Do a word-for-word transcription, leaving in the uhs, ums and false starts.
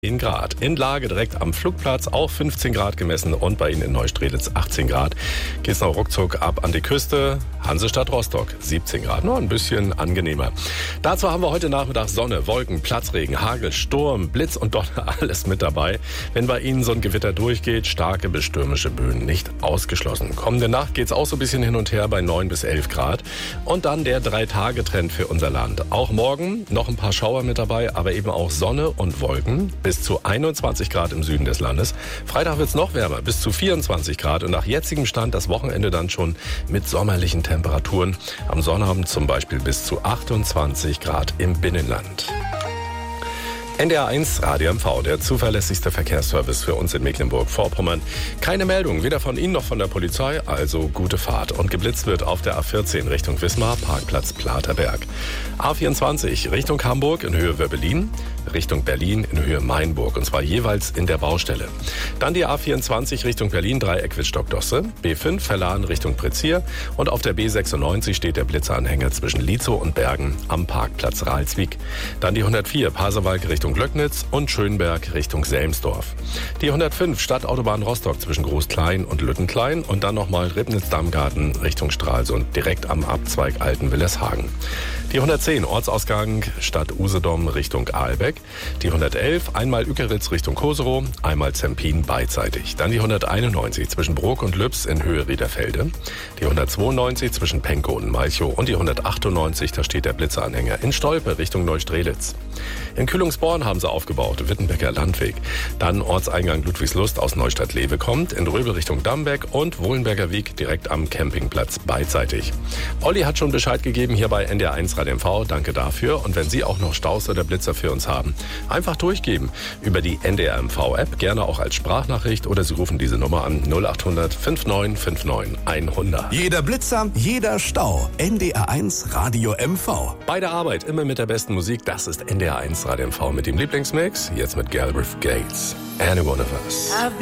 zehn Grad. In Lage direkt am Flugplatz auch fünfzehn Grad gemessen und bei Ihnen in Neustrelitz achtzehn Grad. Geht's noch ruckzuck ab an die Küste. Hansestadt Rostock siebzehn Grad. Noch ein bisschen angenehmer. Dazu haben wir heute Nachmittag Sonne, Wolken, Platzregen, Hagel, Sturm, Blitz und Donner, alles mit dabei. Wenn bei Ihnen so ein Gewitter durchgeht, starke bis stürmische Böen nicht ausgeschlossen. Kommende Nacht geht's auch so ein bisschen hin und her bei neun bis elf Grad. Und dann der Drei-Tage-Trend für unser Land. Auch morgen noch ein paar Schauer mit dabei, aber eben auch Sonne und Wolken. Bis zu einundzwanzig Grad im Süden des Landes. Freitag wird's noch wärmer, bis zu vierundzwanzig Grad. Und nach jetzigem Stand das Wochenende dann schon mit sommerlichen Temperaturen. Am Sonnabend zum Beispiel bis zu achtundzwanzig Grad im Binnenland. N D R eins Radio M V, der zuverlässigste Verkehrsservice für uns in Mecklenburg-Vorpommern. Keine Meldung, weder von Ihnen noch von der Polizei, also gute Fahrt. Und geblitzt wird auf der A vierzehn Richtung Wismar, Parkplatz Platerberg. A vierundzwanzig Richtung Hamburg in Höhe Wöbbelin, Richtung Berlin in Höhe Mainburg, und zwar jeweils in der Baustelle. Dann die A vierundzwanzig Richtung Berlin, Dreieck Wittstock-Dosse, B fünf Verlahen Richtung Prezier und auf der B sechsundneunzig steht der Blitzeranhänger zwischen Lietzow und Bergen am Parkplatz Ralswiek. Dann die hundertvier Pasewalk Richtung Glöcknitz und Schönberg Richtung Selmsdorf. Die hundertfünf Stadtautobahn Rostock zwischen Groß-Klein und Lüttenklein und dann nochmal Ribnitz-Dammgarten Richtung Stralsund direkt am Abzweig Altenwillershagen. Die hundertzehn Ortsausgang Stadt Usedom Richtung Aalbeck. Die hundertelf einmal Ückeritz Richtung Koserow, einmal Zempin beidseitig. Dann die hunderteinundneunzig zwischen Brok und Lübs in Höhe Riederfelde. Die hundertzweiundneunzig zwischen Penkow und Malchow und die hundertachtundneunzig, da steht der Blitzeranhänger in Stolpe Richtung Neustrelitz. In Kühlungsborn haben sie aufgebaut, Wittenbecker Landweg. Dann Ortseingang Ludwigslust aus Neustadt-Lewe kommt, in Röbel Richtung Damberg und Wohlenberger Weg direkt am Campingplatz beidseitig. Olli hat schon Bescheid gegeben hier bei N D R eins Radio M V, danke dafür. Und wenn Sie auch noch Staus oder Blitzer für uns haben, einfach durchgeben. Über die N D R M V-App, gerne auch als Sprachnachricht oder Sie rufen diese Nummer an null acht hundert neunundfünfzig neunundfünfzig hundert. Jeder Blitzer, jeder Stau. N D R eins Radio M V. Bei der Arbeit immer mit der besten Musik, das ist N D R eins Radio M V mit dem Lieblingsmix, jetzt mit Galbraith Gates. Any One of Us.